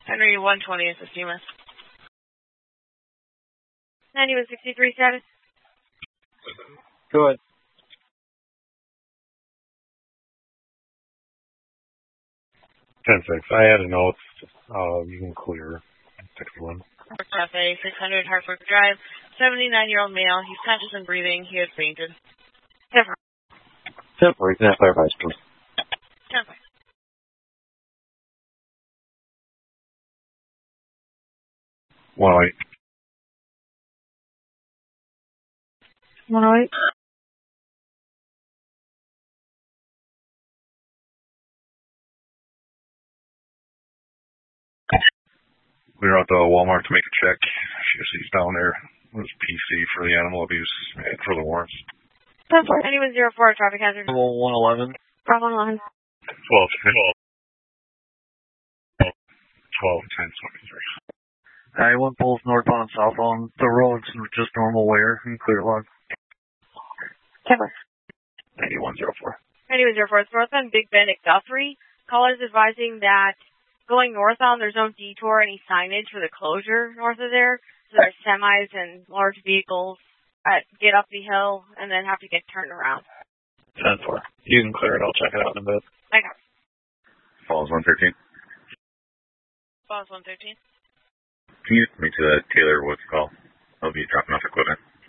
Henry 120 is the steamer. 9163 status. Go ahead. I had a note. You can clear. 61. Cafe 600 Hartford Drive. 79-year-old male. He's conscious and breathing. He has fainted. Temporary. Can I clarify, please? Temporary. 108. 108. We were out to Walmart to make a check. She's down there. It was PC for the animal abuse and for the warrants. 9104 traffic hazard. 111. Bravo 11. 12, 10, 23. I went both northbound and southbound. The road's just normal wear and clear log. Temporary. 9104. 9104. It's northbound Big Bend at Guthrie. Callers advising that going northbound, there's no detour, any signage for the closure north of there. So there's semis and large vehicles that get up the hill and then have to get turned around. 10-4. You can clear it. I'll check it out in a bit. Okay. Falls 113. Falls 113. Can you get me to the Taylor Woods call? I'll be dropping off equipment.